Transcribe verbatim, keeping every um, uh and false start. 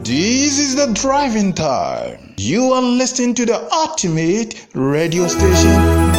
This is the driving time. You are listening to the ultimate radio station.